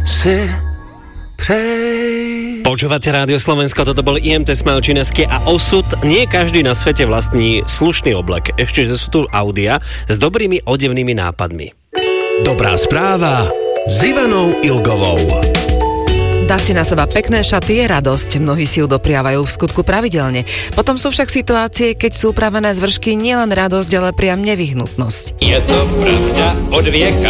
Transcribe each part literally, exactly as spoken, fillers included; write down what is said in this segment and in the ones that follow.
si prej. Počúvate Rádio Slovensko, toto bol í em té Smile Činesky a osud. Nie každý na svete vlastní slušný oblek. Ešte, že sú tu audia s dobrými odevnými nápadmi. Dobrá správa s Ivanou Ilgovou. Dá si na seba pekné šaty je radosť, mnohí si ju dopriavajú v skutku pravidelne. Potom sú však situácie, keď sú upravené zvršky nielen radosť, ale priam nevyhnutnosť. Je to pravda od vieka,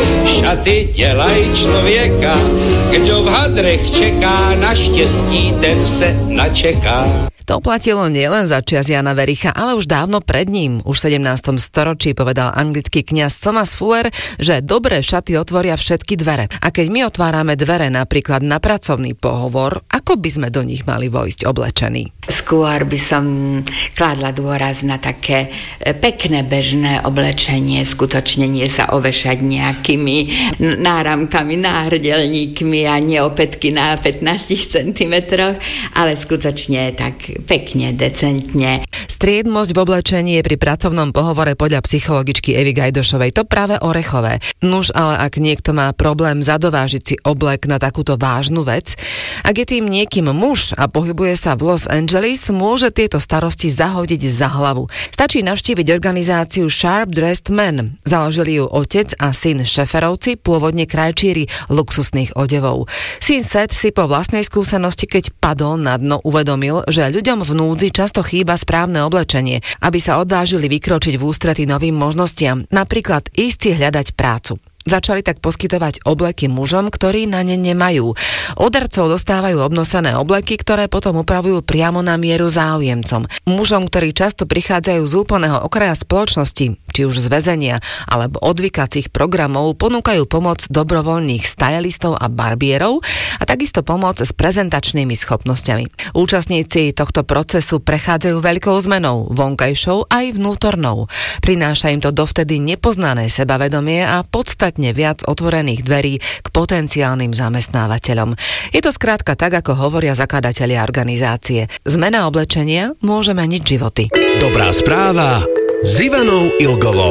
šaty dělají člověka, kdo v hadrech čeká na štěstí, ten se načeká. To platilo nielen za čias Jana Vericha, ale už dávno pred ním. Už v sedemnástom storočí povedal anglický kňaz Thomas Fuller, že dobré šaty otvoria všetky dvere. A keď my otvárame dvere napríklad na pracovný pohovor, ako by sme do nich mali vojsť oblečení? Skôr by som kládla dôraz na také pekné bežné oblečenie, skutočne nie sa ovešať nejakými náramkami, náhrdelníkmi a neopätky na pätnásť centimetroch, ale skutočne tak pekne, decentne. Striedmosť v oblečení je pri pracovnom pohovore podľa psychologičky Evy Gajdošovej to práve orechové. Nuž, ale ak niekto má problém zadovážiť si oblek na takúto vážnu vec, ak je tým niekým muž a pohybuje sa v Los Angeles, môže tieto starosti zahodiť za hlavu. Stačí navštíviť organizáciu Sharp Dressed Men. Založili ju otec a syn Šeferovci, pôvodne krajčíri luxusných odevov. Syn Seth si po vlastnej skúsenosti, keď padol na dno, uvedomil, že ľuďom v núdzi často chýba správne oblečenie, aby sa odvážili vykročiť v ústrety novým možnostiam, napríklad ísť si hľadať prácu. Začali tak poskytovať obleky mužom, ktorí na ne nemajú. Od darcov dostávajú obnosené obleky, ktoré potom upravujú priamo na mieru záujemcom. Mužom, ktorí často prichádzajú z úplného okraja spoločnosti, či už z väzenia alebo odvykacích programov, ponúkajú pomoc dobrovoľných stylistov a barbierov a takisto pomoc s prezentačnými schopnosťami. Účastníci tohto procesu prechádzajú veľkou zmenou, vonkajšou aj vnútornou. Prináša im to dovtedy nepoznané sebavedomie a podstatne viac otvorených dverí k potenciálnym zamestnávateľom. Je to skrátka tak, ako hovoria zakladatelia organizácie. Zmena oblečenia môže meniť životy. Dobrá správa s Ivanou Ilgovou.